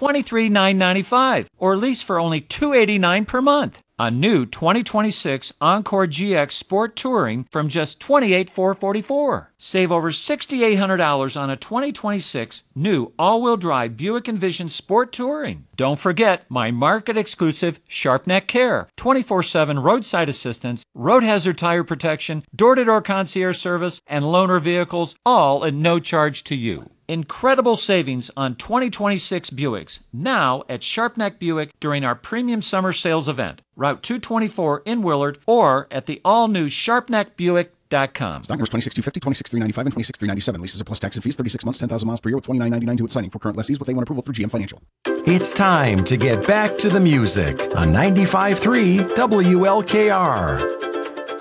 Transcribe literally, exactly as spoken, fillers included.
twenty-three thousand nine hundred ninety-five dollars or lease for only two hundred eighty-nine dollars per month. A new twenty twenty-six Encore G X Sport Touring from just twenty-eight thousand four hundred forty-four dollars. Save over six thousand eight hundred dollars on a twenty twenty-six new all-wheel drive Buick Envision Sport Touring. Don't forget my market-exclusive SharpNeck Care, twenty-four seven roadside assistance, road hazard tire protection, door-to-door concierge service, and loaner vehicles, all at no charge to you. Incredible savings on twenty twenty-six Buicks, now at Sharpneck Buick during our premium summer sales event, Route two twenty-four in Willard, or at the all-new sharpneck buick dot com. Stock numbers twenty-six two fifty, twenty-six three ninety-five, and twenty-six three ninety-seven. Leases are plus tax and fees, thirty-six months, ten thousand miles per year with twenty-nine ninety-nine to its signing for current lessees with A one approval through G M Financial. It's time to get back to the music on ninety-five point three W L K R.